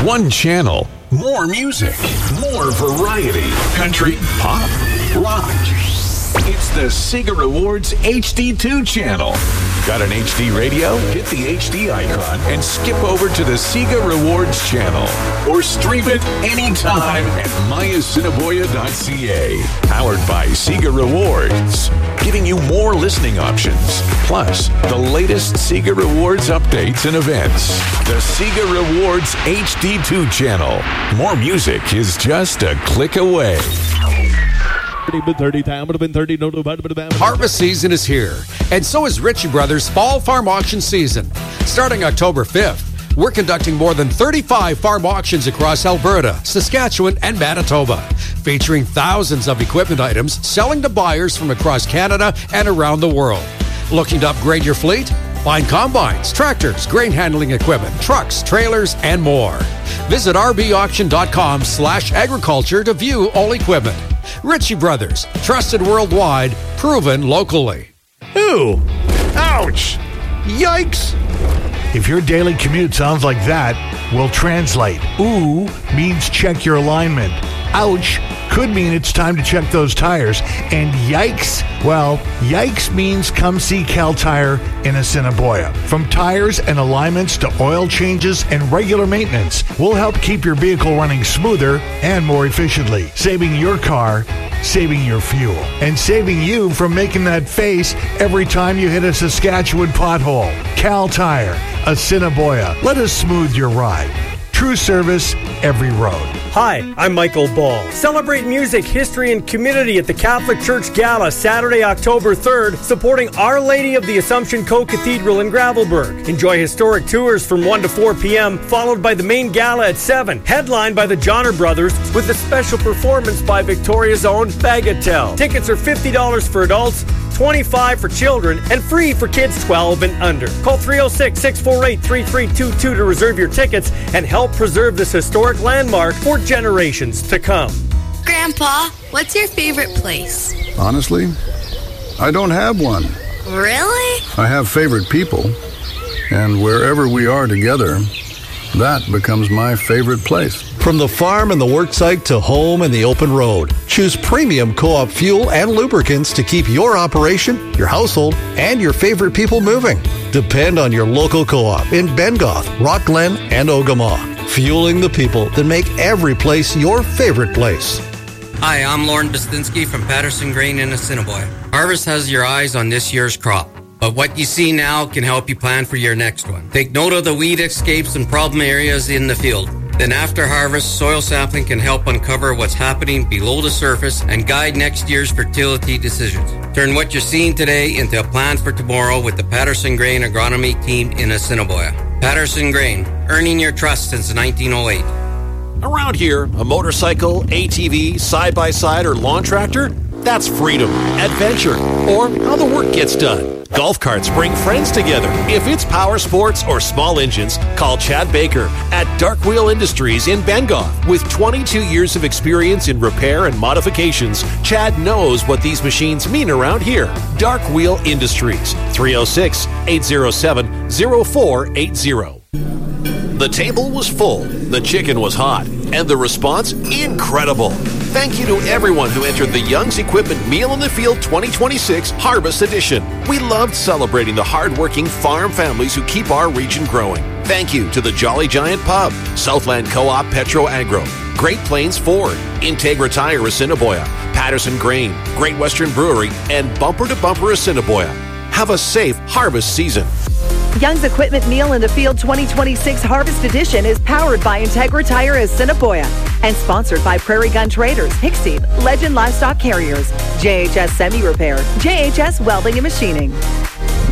One channel, more music, more variety. Country, pop, rock. It's the Sega Rewards HD2 channel. Got an HD radio? Hit the HD icon and skip over to the Sega Rewards channel. Or stream it anytime at mayacinnaboya.ca. Powered by Sega Rewards. Giving you more listening options. Plus, the latest Sega Rewards updates and events. The Sega Rewards HD2 channel. More music is just a click away. Harvest season is here, and so is Ritchie Brothers Fall Farm Auction season. Starting October 5th, we're conducting more than 35 farm auctions across Alberta, Saskatchewan, and Manitoba, featuring thousands of equipment items selling to buyers from across Canada and around the world. Looking to upgrade your fleet? Find combines, tractors, grain handling equipment, trucks, trailers, and more. Visit rbauction.com/agriculture to view all equipment. Ritchie Brothers, trusted worldwide, proven locally. Ooh, ouch, yikes. If your daily commute sounds like that, we'll translate. Ooh means check your alignment. Ouch could mean it's time to check those tires. And yikes, well, yikes means come see Cal Tire in Assiniboia. From tires and alignments to oil changes and regular maintenance, we'll help keep your vehicle running smoother and more efficiently, saving your car, saving your fuel, and saving you from making that face every time you hit a Saskatchewan pothole. Cal Tire, Assiniboia. Let us smooth your ride. True service, every road. Hi, I'm Michael Ball. Celebrate music, history, and community at the Catholic Church Gala Saturday, October 3rd, supporting Our Lady of the Assumption Co-Cathedral in Gravelbourg. Enjoy historic tours from 1 to 4 p.m., followed by the main gala at 7, headlined by the Johnner Brothers, with a special performance by Victoria's own Bagatelle. Tickets are $50 for adults, $25 for children, and free for kids 12 and under. Call 306-648-3322 to reserve your tickets and help preserve this historic landmark for generations to come. Grandpa, what's your favorite place? Honestly, I don't have one. Really? I have favorite people, and wherever we are together, that becomes my favorite place. From the farm and the worksite to home and the open road, choose premium Co-op fuel and lubricants to keep your operation, your household, and your favorite people moving. Depend on your local Co-op in Bengoth, Rockglen, and Ogama. Fueling the people that make every place your favorite place. Hi, I'm Lauren Bastinsky from Patterson Grain in Assiniboia. Harvest has your eyes on this year's crop, but what you see now can help you plan for your next one. Take note of the weed escapes and problem areas in the field. Then after harvest, soil sampling can help uncover what's happening below the surface and guide next year's fertility decisions. Turn what you're seeing today into a plan for tomorrow with the Patterson Grain agronomy team in Assiniboia. Patterson Grain, earning your trust since 1908. Around here, a motorcycle, ATV, side-by-side, or lawn tractor, that's freedom, adventure, or how the work gets done. Golf carts bring friends together. If it's power sports or small engines, call Chad Baker at Dark Wheel Industries in Bengoth. With 22 years of experience in repair and modifications, Chad knows what these machines mean around here. Dark Wheel Industries, 306-807-0480. The table was full, the chicken was hot, and the response incredible. Thank you to everyone who entered the Young's Equipment Meal in the Field 2026 Harvest Edition. We loved celebrating the hardworking farm families who keep our region growing. Thank you to the Jolly Giant Pub, Southland Co-op Petro Agro, Great Plains Ford, Integra Tire Assiniboia, Patterson Grain, Great Western Brewery, and Bumper to Bumper Assiniboia. Have a safe harvest season. Young's Equipment Meal in the Field 2026 Harvest Edition is powered by Integra Tire Assiniboia and sponsored by Prairie Gun Traders, Hickseed, Legend Livestock Carriers, JHS Semi Repair, JHS Welding and Machining.